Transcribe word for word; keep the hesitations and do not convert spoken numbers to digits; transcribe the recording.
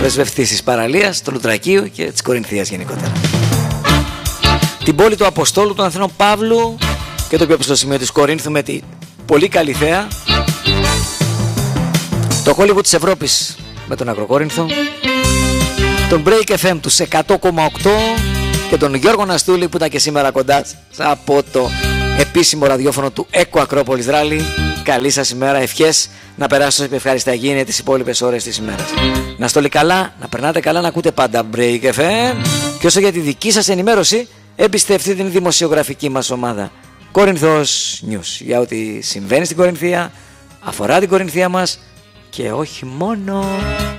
πρεσβευτής της παραλίας, του Λουτρακίου και της Κορινθίας γενικότερα. Την πόλη του Αποστόλου, του Αθηνών Παύλου και το πιο ψηλό σημείο της Κορίνθου με τη πολύ καλή θέα. Το Hollywood της Ευρώπης με τον Ακροκόρινθο. Τον Break εφ εμ τους εκατό κόμμα οκτώ και τον Γιώργο Ναστούλη που ήταν και σήμερα κοντά από το επίσημο ραδιόφωνο του Echo Ακρόπολης Rally. Καλή σας ημέρα, ευχές να περάσετε όσο ευχάριστα γίνει τις υπόλοιπες ώρες της ημέρας. Να είστε όλοι καλά, να περνάτε καλά, να ακούτε πάντα Break εφ εμ και όσο για τη δική σας ενημέρωση εμπιστευτείτε την δημοσιογραφική μας ομάδα Κόρινθος News για ό,τι συμβαίνει στην Κορινθία, αφορά την Κορινθία μας και όχι μόνο.